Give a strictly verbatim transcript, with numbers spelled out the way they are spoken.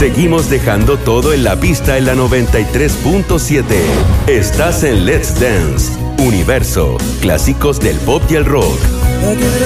Seguimos dejando todo en la pista en la noventa y tres punto siete. Estás en Let's Dance, Universo, clásicos del pop y el rock.